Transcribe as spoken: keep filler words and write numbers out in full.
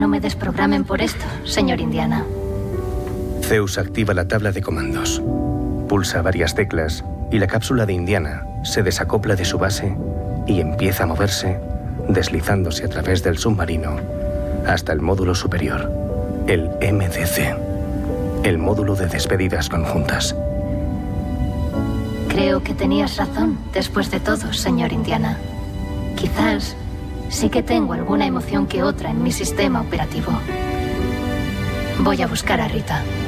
No me desprogramen por esto, señor Indiana. Zeus activa la tabla de comandos. Pulsa varias teclas y la cápsula de Indiana se desacopla de su base y empieza a moverse, deslizándose a través del submarino hasta el módulo superior, el M D C, el módulo de despedidas conjuntas. Creo que tenías razón, después de todo, señor Indiana. Quizás sí que tengo alguna emoción que otra en mi sistema operativo. Voy a buscar a Rita.